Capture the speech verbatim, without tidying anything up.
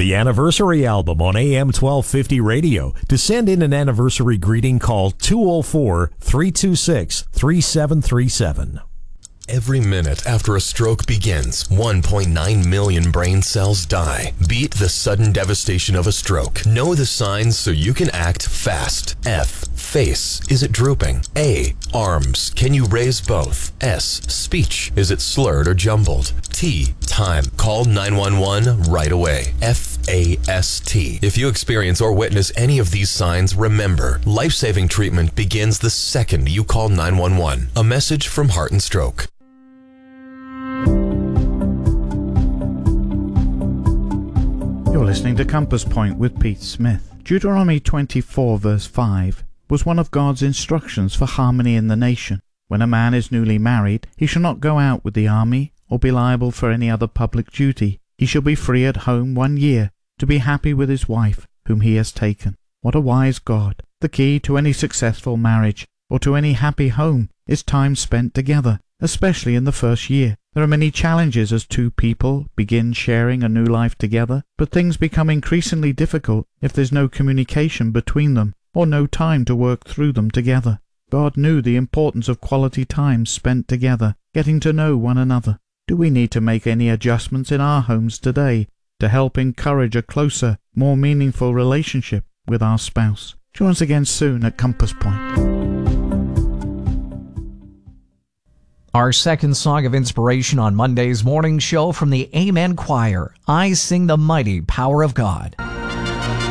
The Anniversary Album on A M twelve fifty radio. To send in an anniversary greeting, call two oh four, three two six, three seven three seven. Every minute after a stroke begins, one point nine million brain cells die. Beat the sudden devastation of a stroke. Know the signs so you can act fast. F. Face. Is it drooping? A. Arms. Can you raise both? S. Speech. Is it slurred or jumbled? T. Time. Call nine one one right away. F A S T. If you experience or witness any of these signs, remember, life-saving treatment begins the second you call nine one one. A message from Heart and Stroke. You're listening to Compass Point with Pete Smith. Deuteronomy twenty-four verse five was one of God's instructions for harmony in the nation. When a man is newly married, he shall not go out with the army or be liable for any other public duty. He shall be free at home one year to be happy with his wife whom he has taken. What a wise God! The key to any successful marriage or to any happy home is time spent together, especially in the first year. There are many challenges as two people begin sharing a new life together, but things become increasingly difficult if there's no communication between them or no time to work through them together. God knew the importance of quality time spent together, getting to know one another. Do we need to make any adjustments in our homes today to help encourage a closer, more meaningful relationship with our spouse? Join us again soon at Compass Point. Our second song of inspiration on Monday's morning show from the Amen Choir, I Sing the Mighty Power of God.